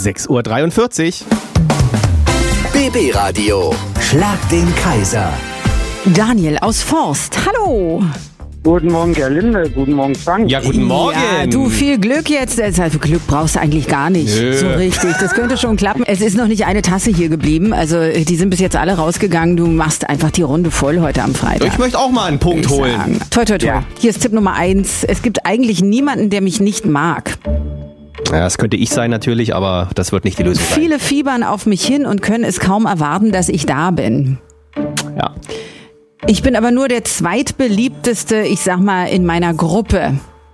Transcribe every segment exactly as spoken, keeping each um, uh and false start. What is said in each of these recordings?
sechs Uhr dreiundvierzig. B B Radio. Schlag den Kaiser. Daniel aus Forst, hallo. Guten Morgen, Gerlinde. Guten Morgen, Frank. Ja, guten Morgen. Ja, du, viel Glück jetzt. Also Glück brauchst du eigentlich gar nicht. Nö. So richtig. Das könnte schon klappen. Es ist noch nicht eine Tasse hier geblieben. Also die sind bis jetzt alle rausgegangen. Du machst einfach die Runde voll heute am Freitag. Ich möchte auch mal einen Punkt Ich holen. sagen. Toi, toi, toi. Ja. Hier ist Tipp Nummer eins. Es gibt eigentlich niemanden, der mich nicht mag. Ja, das könnte ich sein natürlich, aber das wird nicht die Lösung sein. Viele fiebern auf mich hin und können es kaum erwarten, dass ich da bin. Ja. Ich bin aber nur der zweitbeliebteste, ich sag mal, in meiner Gruppe.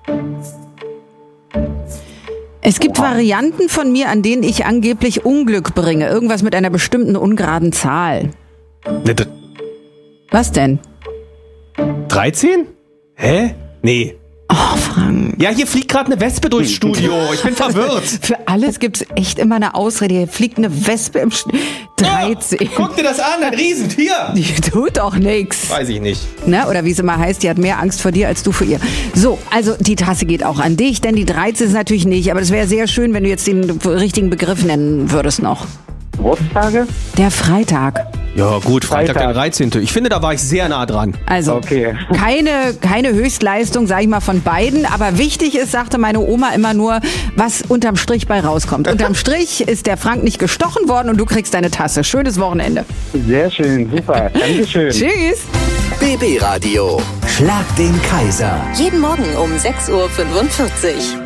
Es gibt Varianten von mir, an denen ich angeblich Unglück bringe. Irgendwas mit einer bestimmten ungeraden Zahl. Ne, d- Was denn? dreizehn? Hä? Nee. Oh, Frank. Ja, hier fliegt gerade eine Wespe durchs Studio. Ich bin verwirrt. Für alles gibt's echt immer eine Ausrede. Hier fliegt eine Wespe im Sch- dreizehn. Oh, guck dir das an, ein Riesentier. Die tut doch nix. Weiß ich nicht. Ne? Oder wie es immer heißt, die hat mehr Angst vor dir als du vor ihr. So, also die Tasse geht auch an dich, denn die dreizehn ist natürlich nicht. Aber es wäre sehr schön, wenn du jetzt den richtigen Begriff nennen würdest noch. Geburtstage? Der Freitag. Ja gut, Freitag, Freitag. der dreizehnte. Ich finde, da war ich sehr nah dran. Also Okay. keine, keine Höchstleistung, sag ich mal, von beiden. Aber wichtig ist, sagte meine Oma immer nur, was unterm Strich bei rauskommt. Unterm Strich ist der Frank nicht gestochen worden und du kriegst deine Tasse. Schönes Wochenende. Sehr schön, super. Dankeschön. Tschüss. B B Radio. Schlag den Kaiser. Jeden Morgen um sechs Uhr fünfundvierzig.